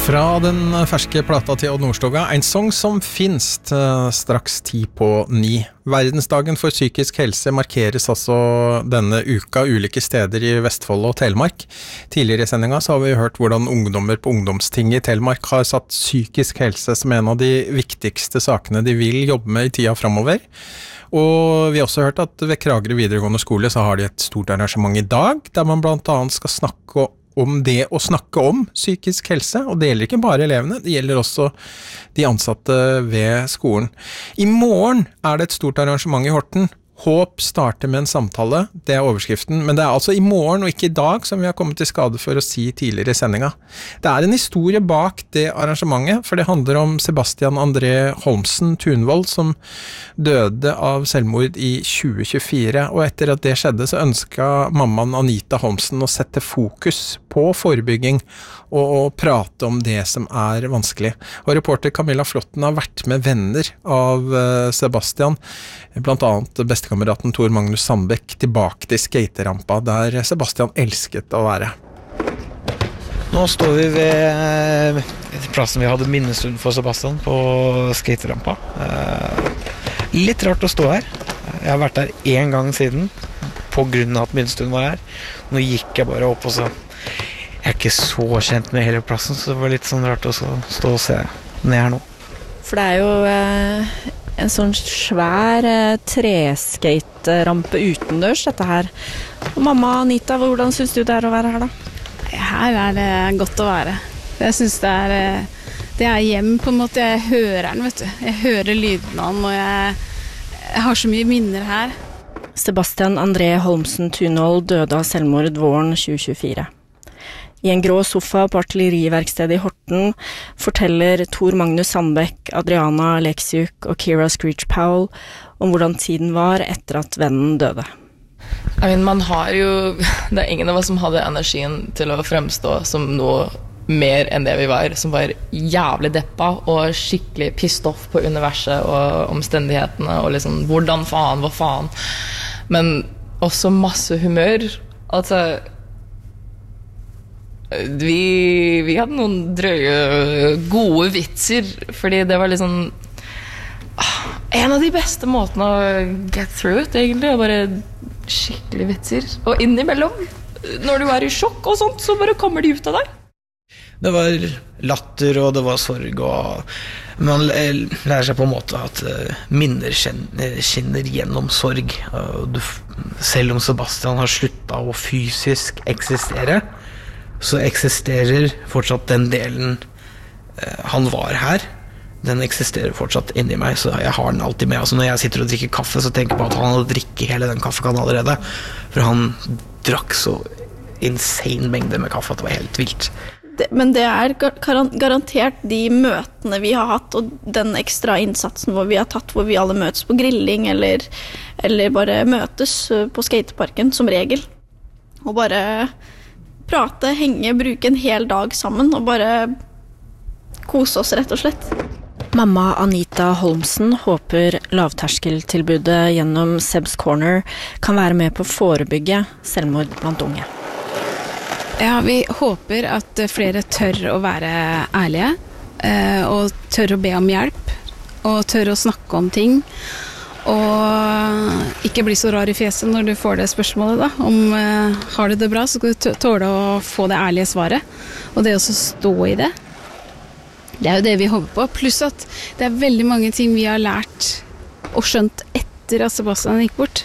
Fra den ferske plata til Odd Nordstoga, en sång som finst straks 10:10. Verdensdagen for psykisk helse markeres altså denne uka ulike steder i Vestfold og Telemark. Tidligere i sendinga så har vi hørt hvordan ungdommer på ungdomstinget i Telemark har satt psykisk helse som en av de viktigste sakene de vil jobbe med i tida fremover. Og vi har også hørt at ved Kragerø videregående skole så har de et stort arrangement i dag, der man blant annet skal snakke om det å snakke om psykisk helse, og det gjelder ikke bare elevene, det gjelder også de ansatte ved skolen. I morgen det et stort arrangement i Horten. Håp starter med en samtale, det overskriften, men det altså i morgen og ikke i dag som vi har kommet til skade for å si tidligere i sendinga. Det en historie bak det arrangementet, for det handler om Sebastian André Holmsen Tunvold som døde av selvmord i 2024, og etter at det skjedde så ønsket mammaen Anita Holmsen å sette fokus på forebygging og prate om det som vanskelig. Og reporter Camilla Flotten har vært med venner av Sebastian, blant annet bestekameraten Tor Magnus Sandbekk, tilbake til skaterampa der Sebastian elsket å være. Nå står vi ved plassen vi hadde minnestund for Sebastian på skaterampa. Litt rart å stå her. Jeg har vært der en gang siden på grunn av at minnestunden var her. Nå gikk jeg bare opp og så jeg ikke så kjent med hele plassen, så det var litt sånn rart å stå og se ned her nå. For det jo en sånn svær treskaterampe utendørs, dette her. Og mamma Anita, hvordan synes du det å være her da? Her det godt å være. Jeg synes det hjem på en måte. Jeg hører den, vet du. Jeg hører lyden av den, og jeg har så mye minner her. Sebastian André Holmsen Tunvold døde av selvmord våren 2024. I en grå sofa på artilleriverkstedet i Horten forteller Tor Magnus Sandbekk, Adriana Leksiuk og Kira Screech Powell om hvordan tiden var etter at vennen døde. Man har jo, det ingen av oss som hadde energien til å fremstå som noe mer enn det vi var, som var jævlig deppa og skikkelig pissed off på universet og omstendighetene og liksom, hvordan faen, hva faen. Men også masse humør, altså vi hadde noen drøye, gode vitser, fordi det var liksom en av de beste måtene å get through it, egentlig, bare skikkelig vitser. Og innimellom, når du i sjokk og sånt, så bare kommer de ut av deg. Det var latter, og det var sorg, og man lærer seg på en måte at minner skinner gjennom sorg. Selv om Sebastian har sluttet å fysisk eksistere, så eksisterer fortsatt den delen han var her. Den eksisterer fortsatt inni meg, så jeg har den alltid med. Altså når jeg sitter og drikker kaffe, så tenker jeg på at han hadde drikket hele den kaffekannen allerede. For han drakk så insane mengde med kaffe at det var helt vilt. Men det garantert de møtene vi har hatt, og den ekstra innsatsen hvor vi har tatt, hvor vi alle møtes på grilling, eller bare møtes på skateparken som regel. Og bare prate, henge, bruke en hel dag sammen, og bare kose oss rett og slett. Mamma Anita Holmsen håper lavterskeltilbudet gjennom Seb's Corner kan være med på å forebygge selvmord blant unge. Ja, vi håper at flere tør å være ærlige, og tør å be om hjelp, og tør å snakke om ting, og ikke bli så rar i fjeset når du får det spørsmålet da, om har du det bra, så skal du tåle å få det ærlige svaret, og det å stå i det. Det jo det vi håper på, pluss at det veldig mange ting vi har lært og skjønt etter at Sebastian gikk bort,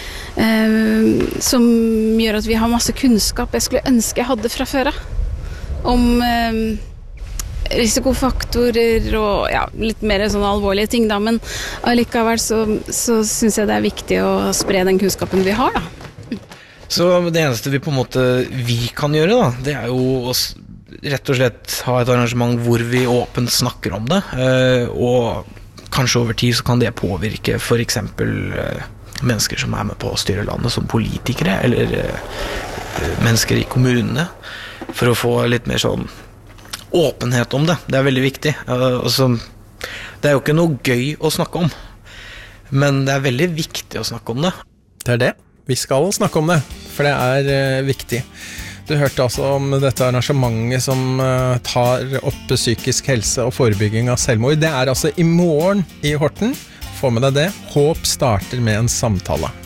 som gjør at vi har masse kunnskap jeg skulle ønske jeg hadde fra før om risikofaktorer og ja, litt mer sånne alvorlige ting da, men allikevel så synes jeg det viktig å spre den kunnskapen vi har da. Så det eneste vi på en måte vi kan gjøre da, det jo å rett og slett ha et arrangement hvor vi åpent snakker om det, og kanskje over tid så kan det påvirke for eksempel mennesker som med på å styre landet som politikere, eller mennesker i kommunene, for å få litt mer sånn åpenhet om det. Det veldig viktig. Det jo ikke noe gøy å snakke om, men det veldig viktig å snakke om det. Det det. Vi skal snakke om det, for det viktig. Du hørte altså om dette arrangementet som tar opp psykisk helse og forebygging av selvmord. Det altså i morgen i Horten. Få med deg det. Håp starter med en samtale.